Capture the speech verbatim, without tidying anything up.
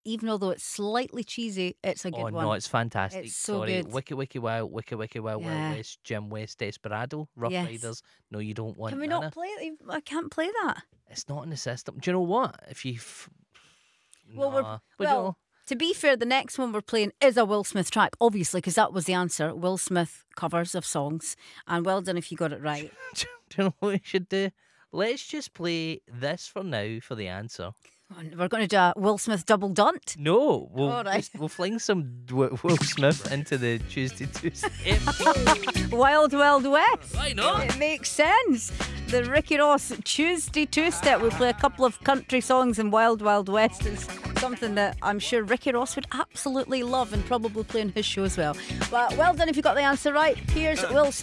even although it's slightly cheesy, it's a Oh good no, one. it's fantastic. It's so Sorry, good. Wiki Wiki Wow, Wiki Wiki Wow, Wild Yeah. West, Jim West, Desperado, Rough Yes. Riders. No, you don't Can want we not Nana. play it? I can't play that. It's not in the system. Do you know what? If you, f- Well, we're nah, but you well. know, To be fair, the next one we're playing is a Will Smith track, obviously, because that was the answer. Will Smith covers of songs, and well done if you got it right. do you know what we should do? Let's just play this for now for the answer. We're going to do a Will Smith double dunt. No, we'll All right. just we'll fling some Wi- Will Smith into the Tuesday Tuesday. Wild Wild West. Why not? It makes sense. The Ricky Ross Tuesday Two Step. We play a couple of country songs, and Wild Wild West is something that I'm sure Ricky Ross would absolutely love and probably play on his show as well. But well done if you got the answer right. Here's Will Smith.